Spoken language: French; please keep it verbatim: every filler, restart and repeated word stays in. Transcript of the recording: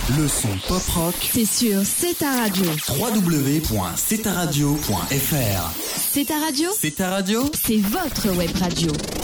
Le son pop rock, c'est sur C'est ta radio. w w w point c'est ta radio point f r. C'est ta radio, C'est ta radio, c'est votre web radio.